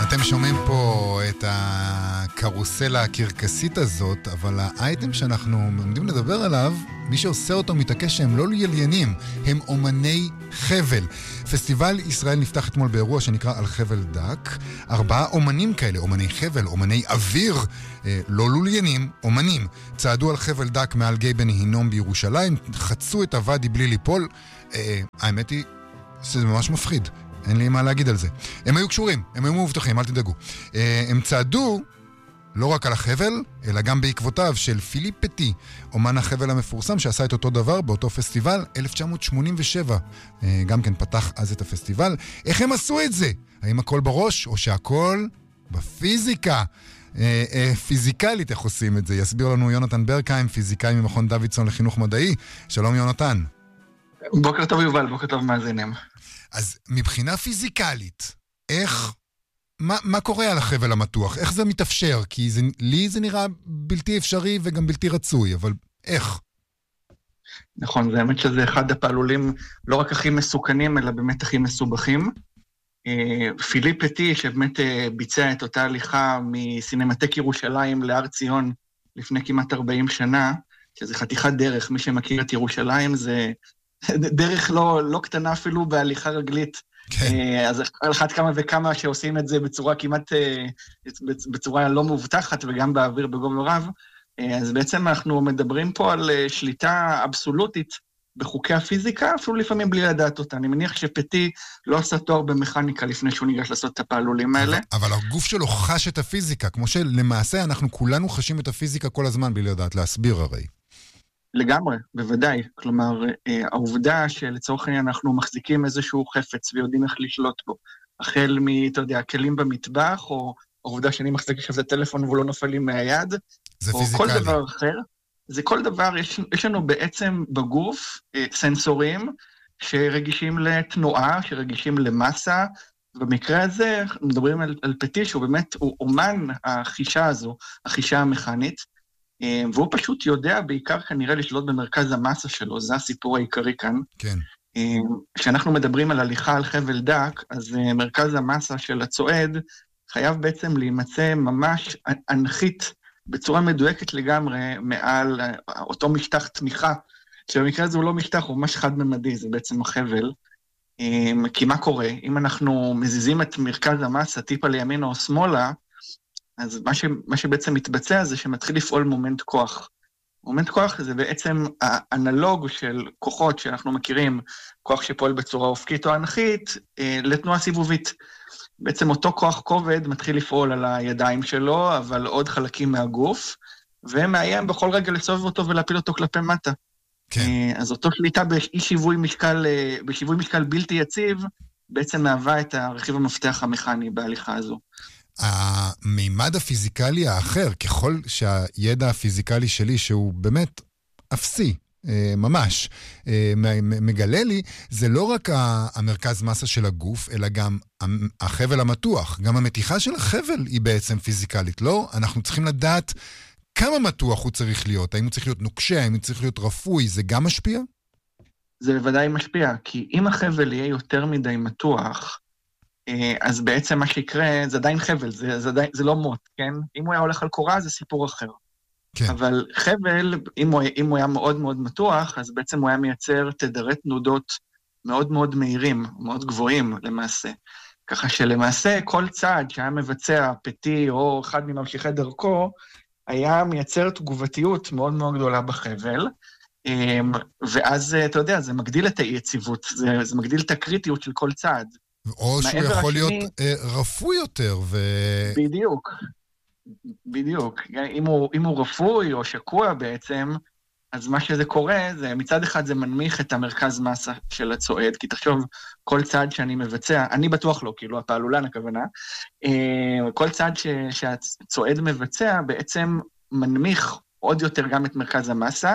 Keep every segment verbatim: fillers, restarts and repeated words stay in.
אתם שומעים פה את הקרוסלה הקרקסית הזאת, אבל האייטם שאנחנו עומדים לדבר עליו, מי שעושה אותו מתעקש שהם לא יליינים, הם אומני חבל. פסטיבל ישראל נפתח אתמול באירוע שנקרא על חבל דק. ארבעה אומנים כאלה, אומני חבל, אומני אוויר, אה, לא לוליינים, אומנים, צעדו על חבל דק מעל גיא בן הינום בירושלים, חצו את הוואדי בלי ליפול. אה, האמת היא, זה ממש מפחיד. אין לי מה להגיד על זה. הם היו קשורים, הם היו מבוטחים, אל תדאגו. הם צעדו לא רק על החבל, אלא גם בעקבותיו של פיליפ פטי, אומן החבל המפורסם שעשה את אותו דבר באותו פסטיבל אלף תשע מאות שמונים ושבע. גם כן פתח אז את הפסטיבל. איך הם עשו את זה? האם הכל בראש או שהכל בפיזיקה? פיזיקלית איך עושים את זה? יסביר לנו יונתן ברקהיים, פיזיקאי ממכון דוידסון לחינוך מדעי. שלום יונתן. בוקר טוב יובל, בוקר טוב מאזינים. אז מבחינה פיזיקלית, איך, מה, מה קורה על החבל המתוח? איך זה מתאפשר? כי זה, לי זה נראה בלתי אפשרי וגם בלתי רצוי, אבל איך? נכון, זה האמת שזה אחד הפעלולים לא רק הכי מסוכנים, אלא באמת הכי מסובכים. פיליפ פטי, שבאמת ביצע את אותה הליכה מסינמטק ירושלים להר ציון לפני כמעט ארבעים שנה, שזה חתיכת דרך, מי שמכיר את ירושלים זה דרך לא, לא קטנה אפילו בהליכה רגלית. כן. אז על אחת כמה וכמה שעושים את זה בצורה כמעט, בצורה לא מובטחת וגם באוויר בגובה רב, אז בעצם אנחנו מדברים פה על שליטה אבסולוטית בחוקי הפיזיקה, אפילו לפעמים בלי לדעת אותה. אני מניח שפטי לא עשה תואר במכניקה לפני שהוא ניגש לעשות את הפעלולים האלה. אבל, אבל הגוף שלו חש את הפיזיקה, כמו שלמעשה אנחנו כולנו חשים את הפיזיקה כל הזמן בלי לדעת להסביר הרי. לגמרי, בוודאי. כלומר, העובדה שלצורך העניין אנחנו מחזיקים איזשהו חפץ ויודעים איך לשלוט בו, החל מ, אתה יודע, כלים במטבח, או העובדה שאני מחזיק עכשיו זה טלפון והוא לא נופל לי מהיד, זה או פיזיקלי. כל דבר אחר. זה כל דבר, יש, יש לנו בעצם בגוף סנסורים שרגישים לתנועה, שרגישים למסה, ובמקרה הזה מדברים על, על פטי, שהוא באמת, הוא אומן החישה הזו, החישה המכנית, והוא פשוט יודע בעיקר כנראה לשלוט במרכז המסה שלו, זה הסיפור העיקרי כאן. כן. כשאנחנו מדברים על הליכה על חבל דק, אז מרכז המסה של הצועד חייב בעצם להימצא ממש אנחית, בצורה מדויקת לגמרי, מעל אותו משטח תמיכה, שבמקרה הזה הוא לא משטח, הוא ממש חד-ממדי, זה בעצם החבל. כי מה קורה? אם אנחנו מזיזים את מרכז המסה טיפה לימין או שמאלה, אז מה, ש, מה שבעצם מתבצע זה שמתחיל לפעול מומנט כוח. מומנט כוח זה בעצם האנלוג של כוחות שאנחנו מכירים, כוח שפועל בצורה אופקית או אנחית, אה, לתנועה סיבובית. בעצם אותו כוח כובד מתחיל לפעול על הידיים שלו, אבל עוד חלקים מהגוף, ומאיים בכל רגע לסובב אותו ולהפיל אותו כלפי מטה. כן. אה, אז אותו שליטה באי שיווי משקל, אה, בשיווי משקל בלתי יציב, בעצם מהווה את הרכיב המפתח המכני בהליכה הזו. המימד הפיזיקלי האחר, ככל שהידע הפיזיקלי שלי, שהוא באמת אפסי, ממש, מגלה לי, זה לא רק המרכז מסה של הגוף, אלא גם החבל המתוח. גם המתיחה של החבל היא בעצם פיזיקלית, לא? אנחנו צריכים לדעת כמה מתוח הוא צריך להיות. האם הוא צריך להיות נוקשה, האם הוא צריך להיות רפוי, זה גם משפיע? זה בוודאי משפיע, כי אם החבל יהיה יותר מדי מתוח, אז בעצם מה שיקרה, זה עדיין חבל, זה, זה, עדיין, זה לא מוט, כן? אם הוא היה הולך על קורה, זה סיפור אחר. כן. אבל חבל, אם הוא, אם הוא היה מאוד מאוד מתוח, אז בעצם הוא היה מייצר תדרי תנודות מאוד מאוד מהירים, מאוד גבוהים למעשה. ככה שלמעשה כל צעד שהיה מבצע פטי או אחד מממשיכי דרכו, היה מייצר תגובתיות מאוד מאוד גדולה בחבל, ואז אתה יודע, זה מגדיל את האי-יציבות, זה, זה מגדיל את הקריטיות של כל צעד. או שהוא יכול השני, להיות אה, רפוי יותר. ו... בדיוק, בדיוק. אם הוא, אם הוא רפוי או שקוע בעצם, אז מה שזה קורה, זה מצד אחד זה מנמיך את המרכז מסה של הצועד, כי תחשוב, כל צעד שאני מבצע, אני בטוח לא, כאילו הפעלולן הכוונה, אה, כל צעד ש, שהצועד מבצע בעצם מנמיך עוד יותר גם את מרכז המסה,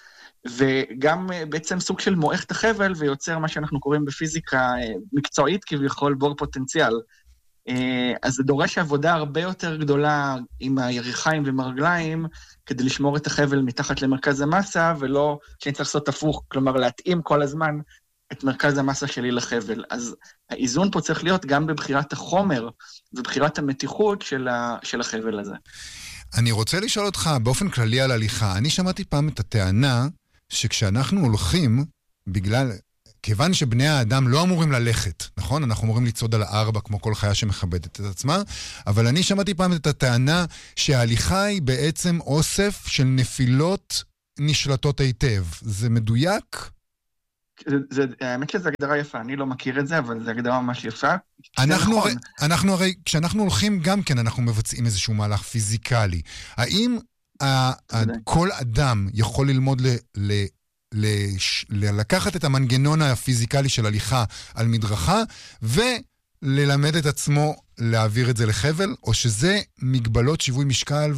וגם בעצם סוג של מועך את החבל ויוצר מה שאנחנו קוראים בפיזיקה מקצועית כביכול בור פוטנציאל. אז זה דורש עבודה הרבה יותר גדולה עם היריחיים ועם הרגליים כדי לשמור את החבל מתחת למרכז המסה, ולא שאני צריך לעשות הפוך, כלומר להתאים כל הזמן את מרכז המסה שלי לחבל. אז האיזון פה צריך להיות גם בבחירת החומר ובחירת המתיחות של, ה, של החבל הזה. אני רוצה לשאול אותך באופן כללי על הליכה. אני שמעתי פעם את הטענה שכשאנחנו הולכים, בגלל, כיוון שבני האדם לא אמורים ללכת, נכון? אנחנו אמורים לצעוד על הארבע כמו כל חיה שמכבדת את עצמה, אבל אני שמעתי פעם את הטענה שההליכה היא בעצם אוסף של נפילות נשלטות היטב. זה מדויק? זה, זה, האמת שזו הגדרה יפה, אני לא מכיר את זה, אבל זו הגדרה ממש יפה. אנחנו, נכון. הרי, אנחנו הרי, כשאנחנו הולכים גם כן, אנחנו מבצעים איזשהו מהלך פיזיקלי. האם ה, ה, כל אדם יכול ללמוד ל, ל, ל, ל, לקחת את המנגנון הפיזיקלי של הליכה על מדרכה, וללמד את עצמו להעביר את זה לחבל, או שזה מגבלות שיווי משקל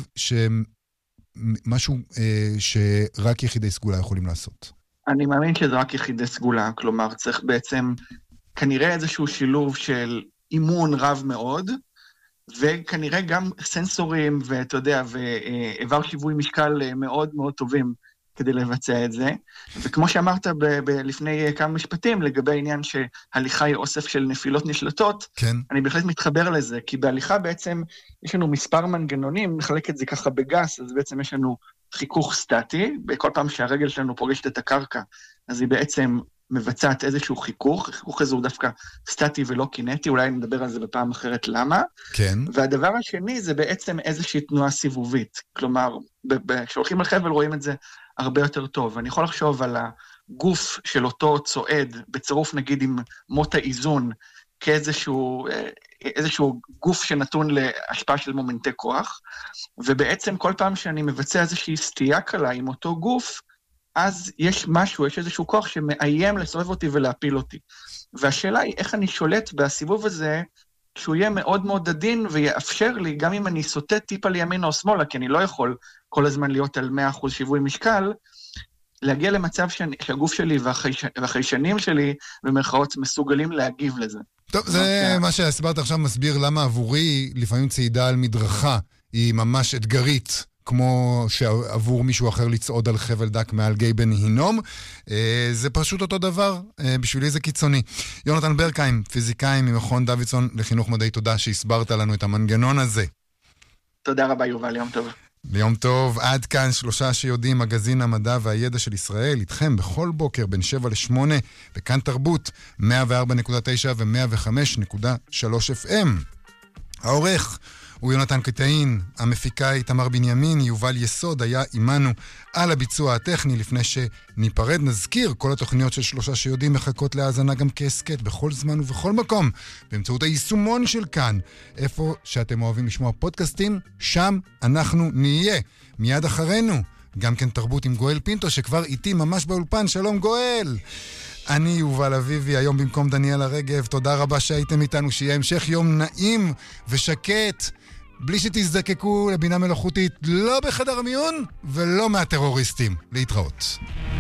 שמשהו אה, שרק יחידי סגולה יכולים לעשות? אני מאמין שזה רק יחידי סגולה, כלומר צריך בעצם כנראה איזשהו שילוב של אימון רב מאוד, וכנראה גם סנסורים, ואתה יודע, ועבר שיווי משקל מאוד מאוד טובים כדי לבצע את זה. וכמו שאמרת ב- ב- לפני כמה משפטים, לגבי העניין שהליכה היא אוסף של נפילות נשלטות, כן. אני בהחלט מתחבר לזה, כי בהליכה בעצם יש לנו מספר מנגנונים, נחלק את זה ככה בגס, אז בעצם יש לנו חיכוך סטטי, בכל פעם שהרגל שלנו פוגשת את הקרקע, אז היא בעצם מבצעת איזשהו חיכוך, החיכוך הזה הוא דווקא סטטי ולא קינטי, אולי נדבר על זה בפעם אחרת למה. כן. והדבר השני זה בעצם איזושהי תנועה סיבובית, כלומר, כשהולכים על חבל רואים את זה הרבה יותר טוב. אני יכול לחשוב על הגוף של אותו צועד, בצירוף נגיד עם מוט האיזון, כאיזשהו איזשהו גוף שנתון להשפעה של מומנטי כוח, ובעצם כל פעם שאני מבצע איזושהי סטייה קלה עם אותו גוף, אז יש משהו, יש איזשהו כוח שמאיים לסובב אותי ולהפיל אותי. והשאלה היא איך אני שולט בסיבוב הזה, שהוא יהיה מאוד מאוד עדין ויאפשר לי, גם אם אני סוטה טיפה לימין או שמאלה, כי אני לא יכול כל הזמן להיות על מאה אחוז שיווי משקל, להגיע למצב שאני, שהגוף שלי והחייש, והחיישנים שלי, במרכאות, מסוגלים להגיב לזה. טוב, זה מה שהסברת עכשיו מסביר למה עבורי, לפעמים צעידה על מדרכה, היא ממש אתגרית, כמו שעבור מישהו אחר לצעוד על חבל דק מעל גיא בן הינום. זה פשוט אותו דבר, בשבילי זה קיצוני. יונתן ברקהיים, פיזיקאי ממכון דוידסון לחינוך מדעי, תודה שהסברת לנו את המנגנון הזה. תודה רבה יובל, יום טוב. ליום טוב, עד כאן שלושה שיודעים, מגזין המדע והידע של ישראל, איתכם בכל בוקר בין שבע לשמונה, בכאן תרבות, מאה וארבע נקודה תשע ו-מאה וחמש נקודה שלוש אף אם. העורך הוא יונתן קטעין, המפיקה איתמר בנימין, יובל יסוד היה עימנו על הביצוע הטכני. לפני שניפרד נזכיר, כל התוכניות של שלושה שיודעים מחכות להאזנה גם כעסקט בכל זמן ובכל מקום, באמצעות היישומון של כאן. איפה שאתם אוהבים לשמוע פודקאסטים, שם אנחנו נהיה. מיד אחרינו, גם כן תרבות עם גואל פינטו, שכבר איתי ממש באולפן. שלום גואל! אני יובל אביבי, היום במקום דניאל הרגב. תודה רבה שהייתם איתנו, שיהיה המשך יום נעים ושקט, בלי שתזדקקו לבינה מלאכותית, לא בחדר המיון ולא מהטרוריסטים. להתראות.